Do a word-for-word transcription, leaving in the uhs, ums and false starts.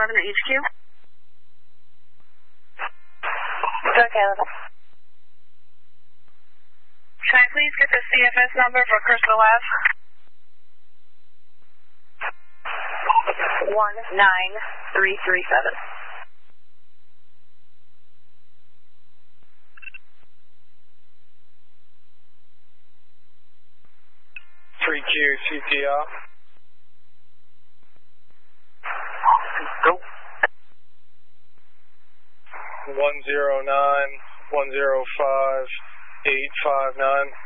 eleven at H Q. Okay, eleven. Can I please get the C F S number for Crystal Ave? one nine three three seven. three Q C T R. Go. one zero nine one zero five eight five nine.